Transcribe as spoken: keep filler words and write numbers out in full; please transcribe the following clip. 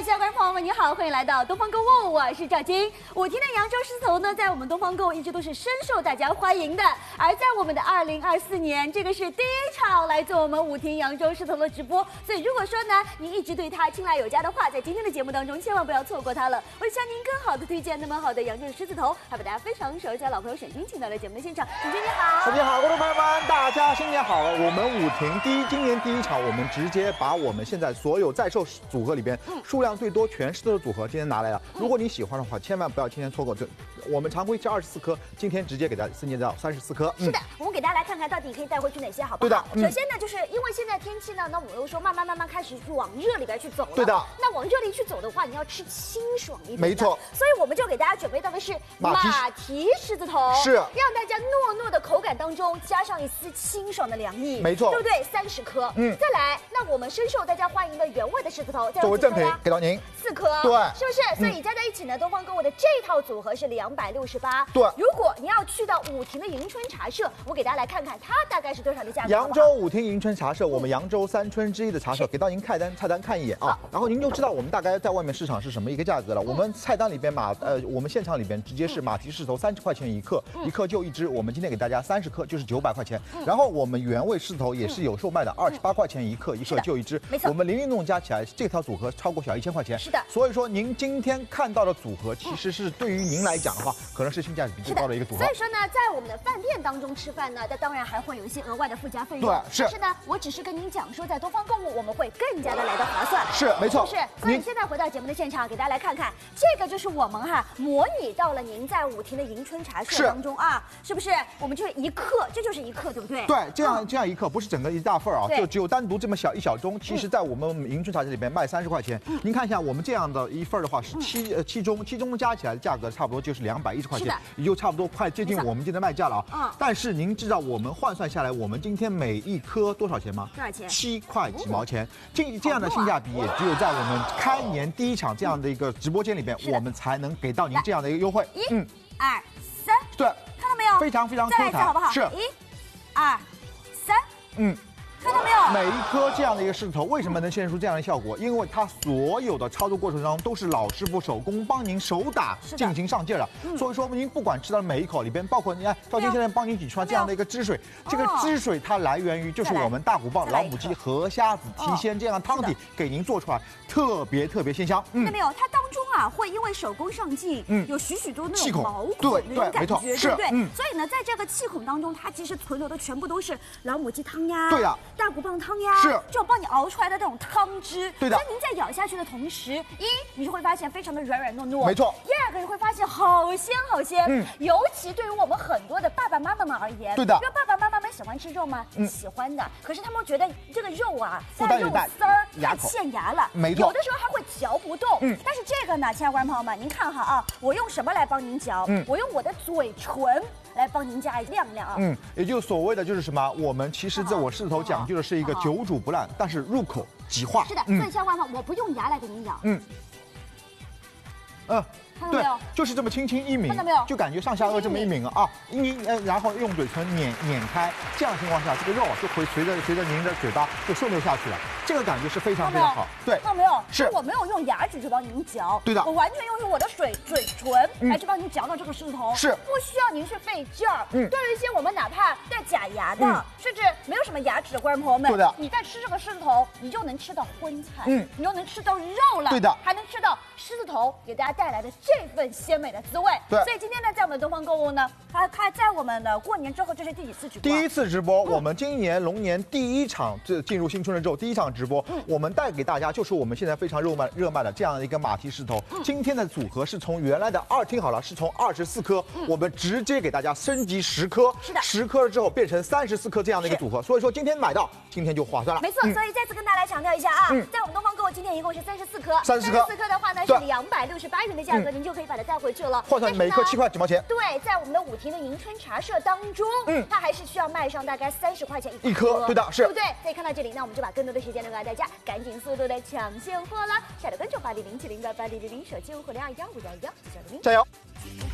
亲爱的观众朋友们，你好，欢迎来到东方购物，我是赵晶。五天的扬州狮子头呢，在我们东方购物一直都是深受大家欢迎的。而在我们的二零二四年，这个是第一场来做我们五天扬州狮子头的直播，所以如果说呢，您一直对它青睐有加的话，在今天的节目当中千万不要错过它了。为了向您更好的推荐那么好的扬州狮子头，还把大家非常熟悉的老朋友沈君请到了节目的现场。沈君你好， 你好，观众朋友们，大家新年好！我们五亭第一，今年第一场，我们直接把我们现在所有在售组合里边数量最多全狮子的组合今天拿来了。如果你喜欢的话，千万不要今天错过这。我们常规是二十四颗，今天直接给大家增减到三十四颗。 是的，我们给大家来看看到底可以带回去哪些，好不好？ 对的。 首先呢，就是因为现在天气呢，那我们又说慢慢慢慢开始往热里边去走了。 对的。 那往热里去走的话，你要吃清爽一点。 没错。 所以我们就给大家准备到的是马蹄狮子头， 是让大家糯糯的口感当中加上一丝清爽的凉意。 没错， 对不对？三十颗。嗯。再来，那我们深受大家欢迎的原味的狮子头， 作为赠品给到您四颗。 对， 是不是？所以加在一起呢，东方购物的这套组合是两百六十八。 对， 如果你要去到武亭的迎春茶社，我给大家来看看它大概是多少的价格。 扬州武亭迎春茶社，我们扬州三春之一的茶社，给到您菜单菜单看一眼啊，然后您就知道我们大概在外面市场是什么一个价格了。我们菜单里边马呃，我们现场里边直接是马蹄狮子头三十块钱一克，一克就一只，我们今天给大家三十克就是九百块钱。然后我们原味狮子头也是有售卖的，二十八块钱一克，一克就一只。 没错， 我们零零弄加起来这套组合超过小一千块钱。 是的， 所以说您今天看到的组合，其实是对于您来讲的话，可能是性价比最高的一个组合。 所以说呢，在我们的饭店当中吃饭呢，那当然还会有一些额外的附加费用。 对，是。 但是呢，我只是跟您讲说，在东方购物我们会更加的来的划算。 是，没错。 是。所以现在回到节目的现场，给大家来看看，这个就是我们哈模拟到了您在武亭的迎春茶社当中啊，是不是？我们就是一克，这就是一克，对不对？ 对，这样这样一克不是整个一大份啊，就只有单独这么小一小盅。其实，在我们迎春茶社里边卖三十块钱。您看一下，我们这样的一份的话是七呃七盅，七盅加起来的价格差不多就是两百一十块钱，也就差不多快接近我们今天的卖价了啊。嗯。但是您知道我们换算下来，我们今天每一颗多少钱吗？ 多少钱？ 七块几毛钱。这这样的性价比，也只有在我们开年第一场这样的一个直播间里边，我们才能给到您这样的一个优惠。 一、二、三。 对。 看到没有？ 非常非常 Q 弹。 再来一次好不好？ 是。 一、二、三。 嗯。 看到没有？ 每一颗这样的一个狮子头，为什么能现出这样的效果？因为它所有的操作过程当中都是老师傅手工帮您手打进行上劲了，嗯、所以说您不管吃到每一口里边，包括你看赵晶现在帮您挤出来这样的一个汁水，这个汁水它来源于就是我们大骨棒、老母鸡、河虾子、提鲜这样的汤底给您做出来，特别特别鲜香。 看到没有？它当中啊会因为手工上劲，嗯，有许许多那种毛孔对那种感觉，对不对？ 嗯。 所以呢，在这个气孔当中，它其实存留的全部都是老母鸡汤呀， 对呀， 大骨棒汤呀。 是这种帮你熬出来的这种汤汁， 对的。 所以您在咬下去的同时，一你就会发现非常的软软糯糯， 没错。 第二个你会发现好鲜好鲜，嗯，尤其对于我们很多的爸爸妈妈们而言， 对的。 因为爸爸妈妈们喜欢吃肉吗？嗯，喜欢的。可是他们觉得这个肉啊， 负担肉丝儿太陷牙了， 没错。 有的时候还会嚼不动，嗯。但是这个呢，亲爱的观众朋友们，您看哈啊，我用什么来帮您嚼？嗯，我用我的嘴唇来帮您加亮亮啊。 嗯，也就所谓的就是什么，我们其实在我狮子头讲究的是一个久煮不烂，但是入口即化。 是的，所以相关话，我不用牙来给您咬。 嗯。嗯。 看到没有？ 就是这么轻轻一抿， 看到没有？ 就感觉上下颚这么一抿啊，一呃，然后用嘴唇碾碾开，这样的情况下，这个肉啊就会随着随着您的嘴巴就顺流下去了，这个感觉是非常非常好。对， 看到没有？ 是我没有用牙齿去帮您嚼， 对的， 我完全用我的水嘴唇来去帮您嚼到这个狮子头， 是不需要您去费劲儿。嗯，对于一些我们哪怕带假牙的，甚至没有什么牙齿的观众朋友们， 对的， 你在吃这个狮子头，你就能吃到荤菜，嗯，你又能吃到肉了， 对的， 还能吃到狮子头给大家带来的这份鲜美的滋味。 对， 所以今天呢，在我们的东方购物呢，它它在我们的过年之后，这是第几次直播？ 第一次直播，我们今年龙年第一场这进入新春了之后，第一场直播，我们带给大家就是我们现在非常热卖热卖的这样的一个马蹄狮头。今天的组合是从原来的二，听好了，是从二十四颗，我们直接给大家升级十颗， 是的， 十颗了之后变成三十四颗这样的一个组合。所以说今天买到，今天就划算了。 没错，所以再次跟大家来强调一下啊，在我们东方购物今天一共是三十四颗， 三十四颗， 三十四颗的话呢是两百六十八元的价格，您就可以把它带回去了。 换算每颗七块几毛钱。 对，在我们的武亭的迎春茶社当中，嗯，它还是需要卖上大概三十块钱一颗， 对的，是， 对不对？所以看到这里，那我们就把更多的时间留给大家，赶紧速度的抢现货了。下载关注八零零七零八八零零零，手机用户零二幺五幺幺九零零， 加油！